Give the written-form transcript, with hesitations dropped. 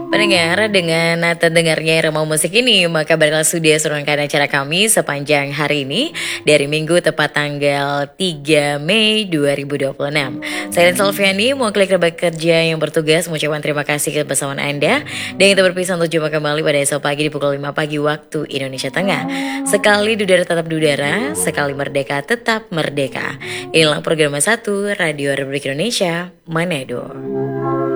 Pendengar, dengan terdengarnya irama musik ini, maka bakal sudah surunkan acara kami sepanjang hari ini dari Minggu tepat tanggal 3 Mei 2026. Saya Len Salviani, mau klik rebak kerja yang bertugas mengucapkan terima kasih kebersamaan Anda dan kita berpisah untuk jumpa kembali pada esok pagi di pukul 5 pagi waktu Indonesia Tengah. Sekali dudara tetap dudara, sekali merdeka tetap merdeka. Inilah program 1 Radio Republik Indonesia, Manado.